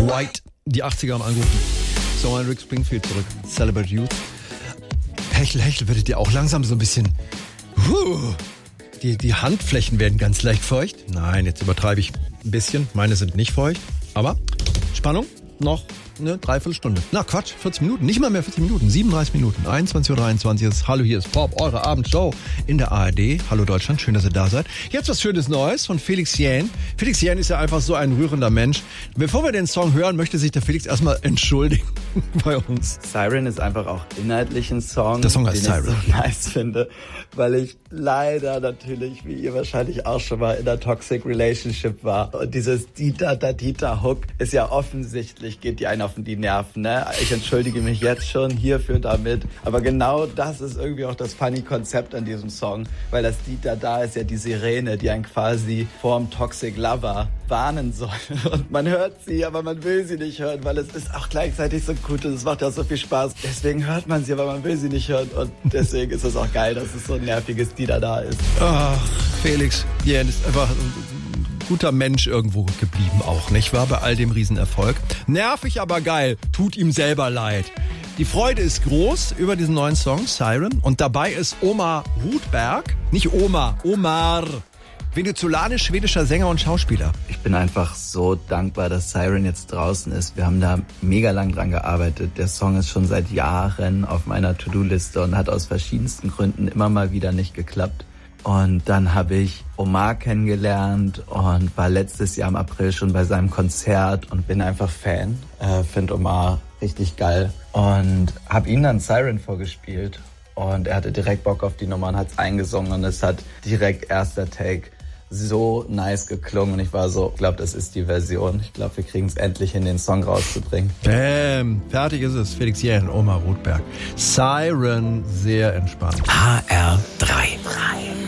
White, die 80er haben angerufen. So, ein Rick Springfield zurück. Celebrate Youth. Hechel, Hechel, werdet ihr auch langsam so ein bisschen... Die Handflächen werden ganz leicht feucht. Nein, jetzt übertreibe ich ein bisschen. Meine sind nicht feucht. Aber Spannung, noch eine Dreiviertelstunde. Na Quatsch, 40 Minuten. Nicht mal mehr 40 Minuten. 37 Minuten. 21.23 Uhr ist Hallo, hier ist Pop, eure Abendshow in der ARD. Hallo Deutschland, schön, dass ihr da seid. Jetzt was Schönes Neues von Felix Jähn. Felix Jähn ist ja einfach so ein rührender Mensch. Bevor wir den Song hören, möchte sich der Felix erstmal entschuldigen bei uns. Siren ist einfach auch inhaltlich ein Song, der Song heißt den Siren. Ich so nice finde, weil ich leider natürlich, wie ihr wahrscheinlich auch schon mal in einer Toxic Relationship war. Und dieses Dieter-Hook ist ja offensichtlich, geht die einen auf die Nerven, ne? Ich entschuldige mich jetzt schon hierfür damit. Aber genau das ist irgendwie auch das funny Konzept an diesem Song, weil das Dieter da ist ja die Sirene, die einen quasi vorm Toxic Lover warnen soll. Und man hört sie, aber man will sie nicht hören, weil es ist auch gleichzeitig so gut und es macht ja auch so viel Spaß. Deswegen hört man sie, aber man will sie nicht hören. Und deswegen ist es auch geil, dass es so ein nerviges Dieter da ist. Ach, Felix Jähn ist einfach ein guter Mensch irgendwo geblieben auch, nicht wahr? Bei all dem Riesenerfolg. Nervig, aber geil. Tut ihm selber leid. Die Freude ist groß über diesen neuen Song, Siren. Und dabei ist Omar Rudberg, nicht Oma, Omar, venezolanisch-schwedischer Sänger und Schauspieler. Ich bin einfach so dankbar, dass Siren jetzt draußen ist. Wir haben da mega lang dran gearbeitet. Der Song ist schon seit Jahren auf meiner To-Do-Liste und hat aus verschiedensten Gründen immer mal wieder nicht geklappt. Und dann habe ich Omar kennengelernt und war letztes Jahr im April schon bei seinem Konzert und bin einfach Fan. Finde Omar richtig geil und habe ihm dann Siren vorgespielt. Und er hatte direkt Bock auf die Nummer und hat es eingesungen und es hat direkt erster Take so nice geklungen. Und ich war so, ich glaube, das ist die Version. Ich glaube, wir kriegen es endlich hin, den Song rauszubringen. Bäm, fertig ist es. Felix Jähn, Omar Rudberg. Siren, sehr entspannt. HR3.